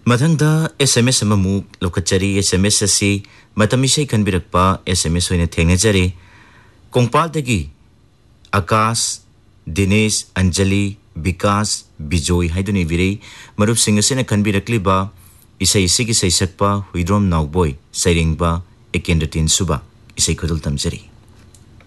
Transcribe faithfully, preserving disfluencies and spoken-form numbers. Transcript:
मथंगदा SMS अममु लोकचरी SMS असी मतमिसै खनबिरकपा SMS होइने थेंगनेजरी कोंगपालदगी आकाश दिनेश अंजलि विकास बिजोय हाइदुनि विरे मरुप सिंगसेना खनबिरकलिबा इसै सिगी सैसकपा हुइद्रोम नाउबोय सैरिंगबा एकेंद्रतीन सुबा इसै खुदुल तमजरी।